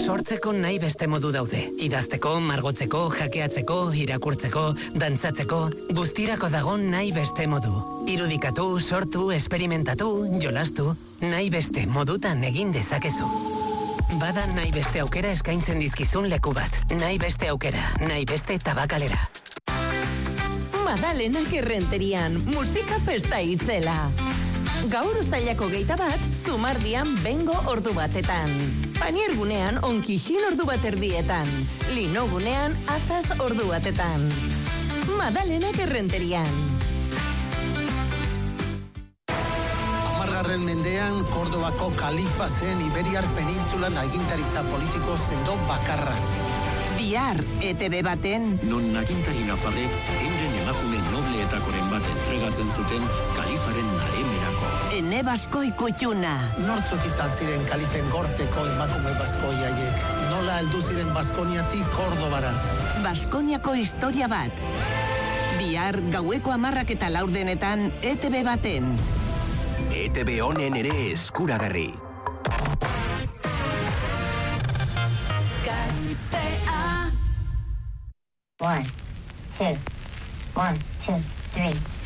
sortzeko nahi beste modu daude. Idazteko, margotzeko, jakeatzeko, irakurtzeko, dantzatzeko, guztirako dago nahi beste modu. Irudikatu, sortu, esperimentatu, jolastu, nahi beste modutan egin dezakezu. Bada nahi beste aukera eskaintzen dizkizun leku bat. Nahi beste aukera, nahi beste tabakalera. Madalenak Errenterian, musika festa itzela. Gaur uztailako 21, Zumardian bengo ordu batetan. Panier gunean onkixin ordu bat erdietan. Lino gunean azaz ordu batetan. Madalenak Errenterian. 10. mendean Kordobako kalifa zen Iberiar penintzulan agintaritza politiko sendo bakarra. Bihar, ETB baten. Non agintari nafarrek euren emakume nobleetakoren bat entregatzen zuten kalifaren naremerako. Ene baskoi kutxuna. Nortzuk izan ziren kalifen gorteko emakume baskoi haiek. Nola heldu ziren Baskoniatik Kordobara. Baskoniako historia bat. Bihar, gaueko 10:04 ETB baten. ETB honen ere eskuragarri. One, two, 1, 2, 3.